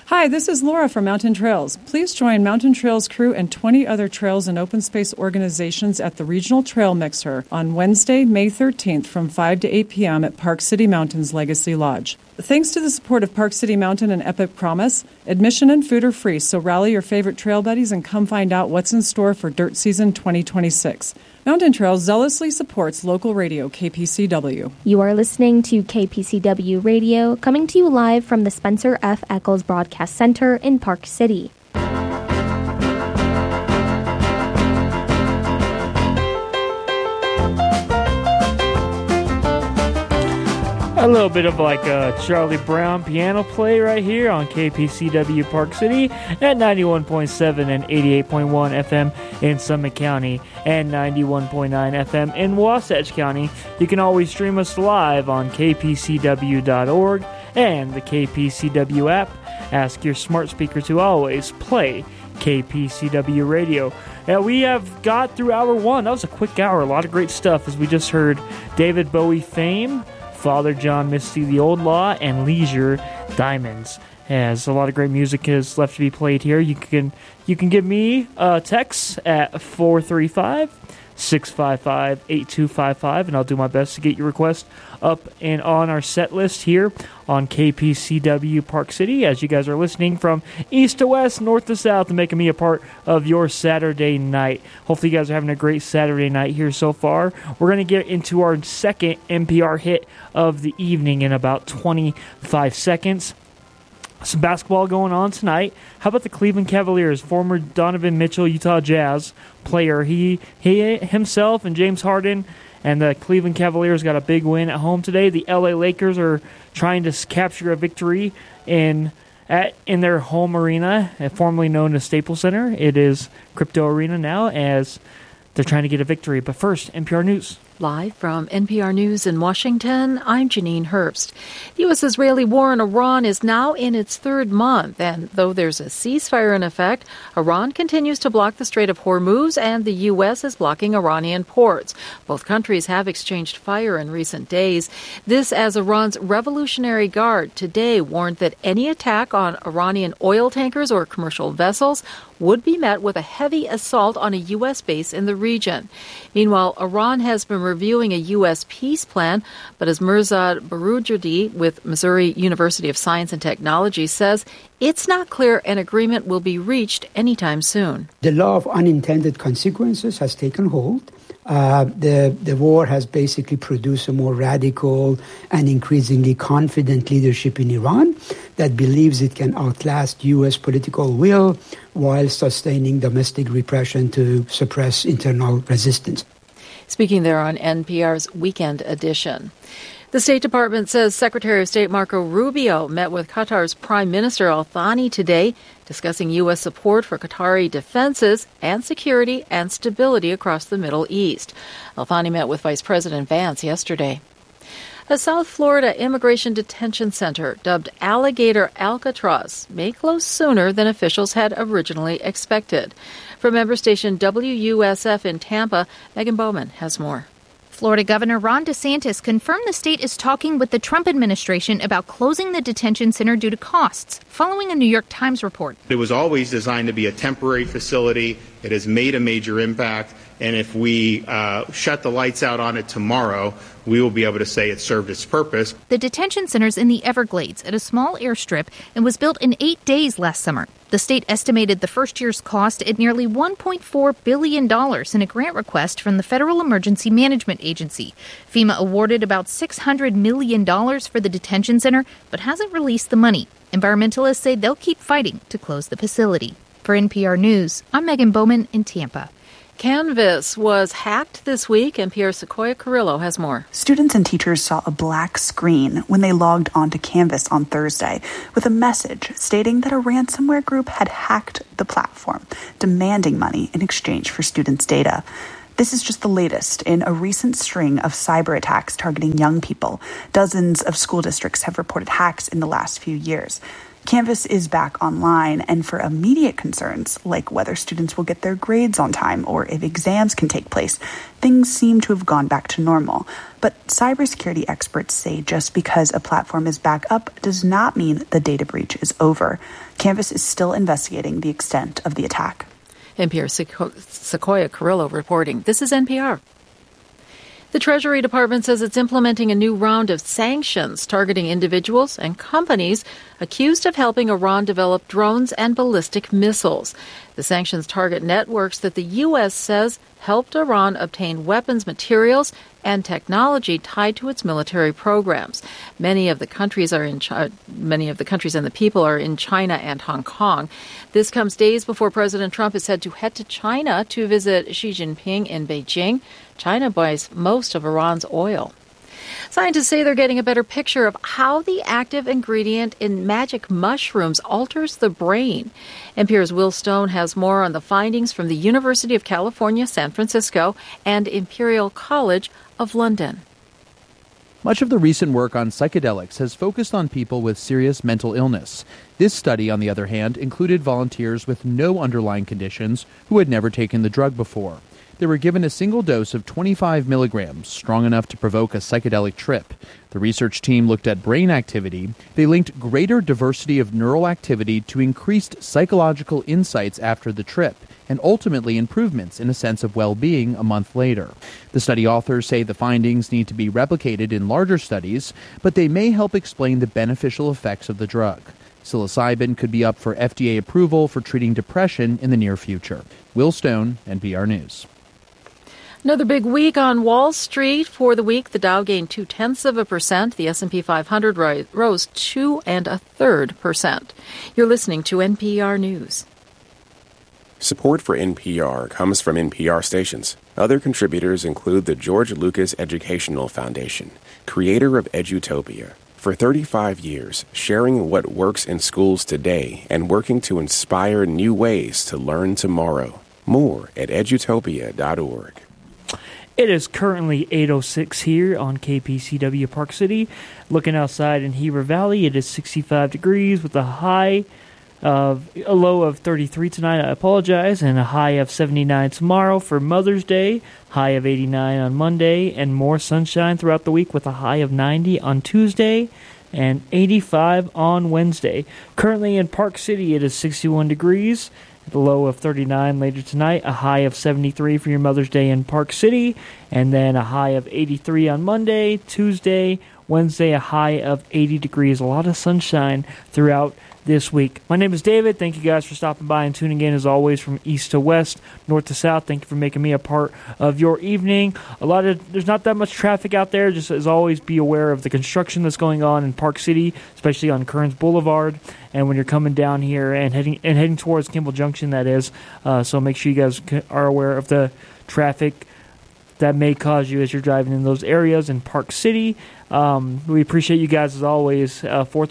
Hi, this is Laura from Mountain Trails. Please join Mountain Trails crew and 20 other trails and open space organizations at the Regional Trail Mixer on Wednesday, May 13th from 5 to 8 p.m. at Park City Mountain's Legacy Lodge. Thanks to the support of Park City Mountain and Epic Promise, admission and food are free, so rally your favorite trail buddies and come find out what's in store for Dirt Season 2026. Mountain Trails zealously supports local radio KPCW. You are listening to KPCW Radio, coming to you live from the Spencer F. Eccles Broadcast Center in Park City. A little bit of like a Charlie Brown piano play right here on KPCW Park City at 91.7 and 88.1 FM in Summit County and 91.9 FM in Wasatch County. You can always stream us live on kpcw.org and the KPCW app. Ask your smart speaker to always play KPCW Radio. Now, we have got through hour one. That was a quick hour. A lot of great stuff as we just heard David Bowie Fame, Father John Misty the Old Law, and Leisure Diamonds. As a lot of great music is left to be played here. You can give me a text at 435-655-8255, and I'll do my best to get your request up and on our set list here on KPCW Park City as you guys are listening from east to west, north to south, and making me a part of your Saturday night. Hopefully you guys are having a great Saturday night here so far. We're going to get into our second NPR hit of the evening in about 25 seconds. Some basketball going on tonight. How about the Cleveland Cavaliers? Former Donovan Mitchell Utah Jazz player. He himself and James Harden and the Cleveland Cavaliers got a big win at home today. The LA Lakers are trying to capture a victory in their home arena, formerly known as Staples Center. It is Crypto Arena now, as they're trying to get a victory. But first, NPR News. Live from NPR News in Washington, I'm Janine Herbst. The U.S.-Israeli war in Iran is now in its third month, and though there's a ceasefire in effect, Iran continues to block the Strait of Hormuz, and the U.S. is blocking Iranian ports. Both countries have exchanged fire in recent days. This as Iran's Revolutionary Guard today warned that any attack on Iranian oil tankers or commercial vessels would be met with a heavy assault on a U.S. base in the region. Meanwhile, Iran has been reviewing a U.S. peace plan, but as Mirzad Baroujadi with Missouri University of Science and Technology says, it's not clear an agreement will be reached anytime soon. The law of unintended consequences has taken hold. The war has basically produced a more radical and increasingly confident leadership in Iran that believes it can outlast U.S. political will while sustaining domestic repression to suppress internal resistance. Speaking there on NPR's Weekend Edition. The State Department says Secretary of State Marco Rubio met with Qatar's Prime Minister Al Thani today, discussing U.S. support for Qatari defenses and security and stability across the Middle East. Al Thani met with Vice President Vance yesterday. A South Florida immigration detention center dubbed Alligator Alcatraz may close sooner than officials had originally expected. From member station WUSF in Tampa, Megan Bowman has more. Florida Governor Ron DeSantis confirmed the state is talking with the Trump administration about closing the detention center due to costs, following a New York Times report. It was always designed to be a temporary facility. It has made a major impact. And if we shut the lights out on it tomorrow, we will be able to say it served its purpose. The detention center's in the Everglades at a small airstrip and was built in 8 days last summer. The state estimated the first year's cost at nearly $1.4 billion in a grant request from the Federal Emergency Management Agency. FEMA awarded about $600 million for the detention center, but hasn't released the money. Environmentalists say they'll keep fighting to close the facility. For NPR News, I'm Megan Bowman in Tampa. Canvas was hacked this week, and Pierre Sequoia Carrillo has more. Students and teachers saw a black screen when they logged onto Canvas on Thursday with a message stating that a ransomware group had hacked the platform, demanding money in exchange for students' data. This is just the latest in a recent string of cyber attacks targeting young people. Dozens of school districts have reported hacks in the last few years. Canvas is back online, and for immediate concerns, like whether students will get their grades on time or if exams can take place, things seem to have gone back to normal. But cybersecurity experts say just because a platform is back up does not mean the data breach is over. Canvas is still investigating the extent of the attack. NPR's Sequoia Carrillo reporting. This is NPR. The Treasury Department says it's implementing a new round of sanctions targeting individuals and companies accused of helping Iran develop drones and ballistic missiles. The sanctions target networks that the U.S. says helped Iran obtain weapons materials and technology tied to its military programs. Many of the countries and the people are in China and Hong Kong. This comes days before President Trump is said to head to China to visit Xi Jinping in Beijing. China buys most of Iran's oil. Scientists say they're getting a better picture of how the active ingredient in magic mushrooms alters the brain. NPR's Will Stone has more on the findings from the University of California, San Francisco, and Imperial College of London. Much of the recent work on psychedelics has focused on people with serious mental illness. This study, on the other hand, included volunteers with no underlying conditions who had never taken the drug before. They were given a single dose of 25 milligrams, strong enough to provoke a psychedelic trip. The research team looked at brain activity. They linked greater diversity of neural activity to increased psychological insights after the trip, and ultimately improvements in a sense of well-being a month later. The study authors say the findings need to be replicated in larger studies, but they may help explain the beneficial effects of the drug. Psilocybin could be up for FDA approval for treating depression in the near future. Will Stone, NPR News. Another big week on Wall Street. For the week, the Dow gained 0.2%. The S&P 500 rose 2.33%. You're listening to NPR News. Support for NPR comes from NPR stations. Other contributors include the George Lucas Educational Foundation, creator of Edutopia. For 35 years, sharing what works in schools today and working to inspire new ways to learn tomorrow. More at edutopia.org. It is currently 8:06 here on KPCW Park City. Looking outside in Heber Valley, it is 65 degrees with a low of 33 tonight. I apologize, and a high of 79 tomorrow for Mother's Day. High of 89 on Monday, and more sunshine throughout the week with a high of 90 on Tuesday and 85 on Wednesday. Currently in Park City, it is 61 degrees. The low of 39 later tonight, a high of 73 for your Mother's Day in Park City, and then a high of 83 on Monday, Tuesday, Wednesday, a high of 80 degrees. A lot of sunshine throughout this week. My name is David. Thank you guys for stopping by and tuning in as always from east to west, north to south. Thank you for making me a part of your evening. There's not that much traffic out there. Just as always, be aware of the construction that's going on in Park City, especially on Kearns Boulevard. And when you're coming down here and heading towards Kimball Junction, that is. So make sure you guys are aware of the traffic that may cause you as you're driving in those areas in Park City. We appreciate you guys as always.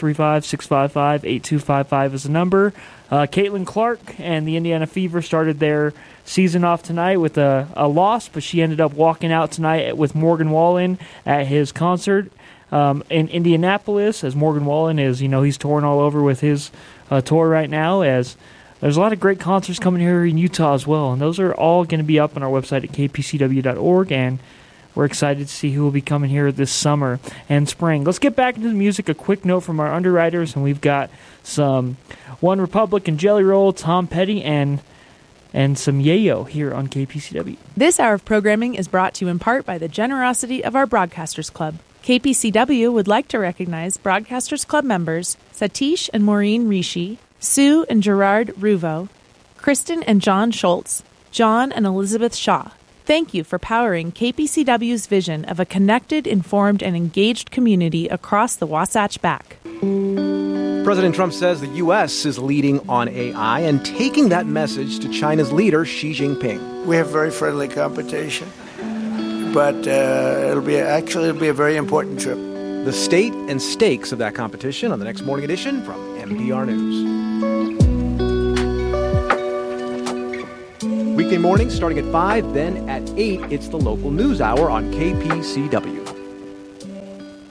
435-655-8255 is the number. Caitlin Clark and the Indiana Fever started their season off tonight with a loss, but she ended up walking out tonight with Morgan Wallen at his concert in Indianapolis, as Morgan Wallen is, he's touring all over with his tour right now, as there's a lot of great concerts coming here in Utah as well, and those are all going to be up on our website at kpcw.org, and we're excited to see who will be coming here this summer and spring. Let's get back into the music. A quick note from our underwriters, and we've got some One Republic and Jelly Roll, Tom Petty, and some Yayo here on KPCW. This hour of programming is brought to you in part by the generosity of our Broadcasters Club. KPCW would like to recognize Broadcasters Club members Satish and Maureen Rishi, Sue and Gerard Ruvo, Kristen and John Schultz, John and Elizabeth Shaw. Thank you for powering KPCW's vision of a connected, informed, and engaged community across the Wasatch Back. President Trump says the U.S. is leading on AI and taking that message to China's leader, Xi Jinping. We have very friendly competition, but it'll be a very important trip. The state and stakes of that competition on the next Morning Edition from NPR News. We Weekday mornings starting at 5, then at 8, it's the local news hour on KPCW.